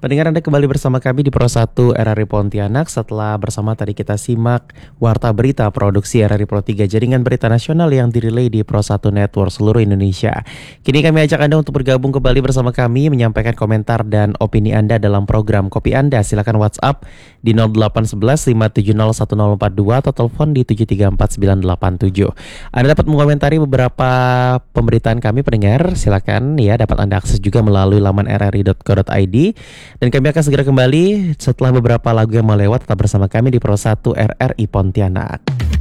Pendengar, Anda kembali bersama kami di Pro 1 RRI Pontianak. Setelah bersama tadi kita simak Warta Berita Produksi RRI Pro 3, jaringan berita nasional yang dirilai di Pro 1 Network seluruh Indonesia. Kini kami ajak Anda untuk bergabung kembali bersama kami, menyampaikan komentar dan opini Anda dalam program Kopi Anda. Silakan WhatsApp di 0811 570 1042 atau telepon di 734 987. Anda dapat mengomentari beberapa pemberitaan kami, pendengar. Silakan ya, dapat Anda akses juga melalui laman rri.co.id. Dan kami akan segera kembali setelah beberapa lagu yang mau lewat. Tetap bersama kami di Pro 1 RRI Pontianak.